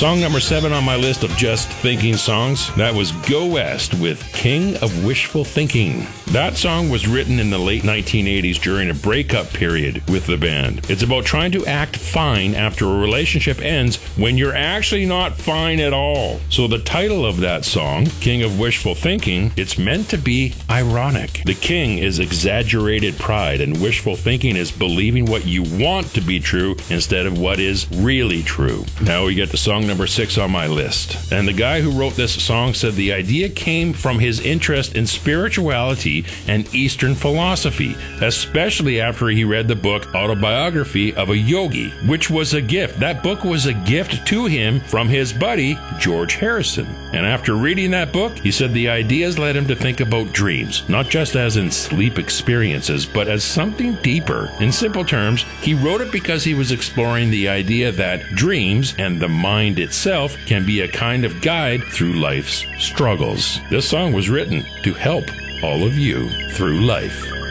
Song number 7 on my list of just thinking songs, that was Go West with King of Wishful Thinking. That song was written in the late 1980s during a breakup period with the band. It's about trying to act fine after a relationship ends when you're actually not fine at all. So the title of that song, King of Wishful Thinking, it's meant to be ironic. The king is exaggerated pride, and wishful thinking is believing what you want to be true instead of what is really true. Now we get to song number 6 on my list. And the guy who wrote this song said the idea came from his interest in spirituality and Eastern philosophy, especially after he read the book Autobiography of a Yogi, which was a gift. That book was a gift to him from his buddy, George Harrison. And after reading that book, he said the ideas led him to think about dreams, not just as in sleep experiences, but as something deeper. In simple terms, he wrote it because he was exploring the idea that dreams and the mind itself can be a kind of guide through life's struggles. This song was written to help all of you through life.